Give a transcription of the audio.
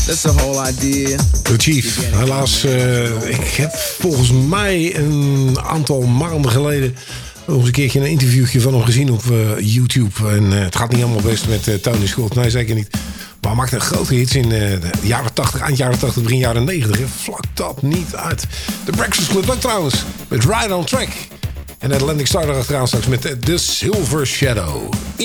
That's the whole idea. De Chief, helaas. Ik heb volgens mij een aantal maanden geleden nog eens een keertje een interviewtje van hem gezien op YouTube. En het gaat niet helemaal best met Tony Scott. Nee, zeker niet. Maar hij maakte grote hits in de jaren 80, eind jaren 80, begin jaren 90. Vlak dat niet uit. De Breakfast Club ook trouwens. Met Ride on Track. En Atlantic Star erachteraan straks met The Silver Shadow.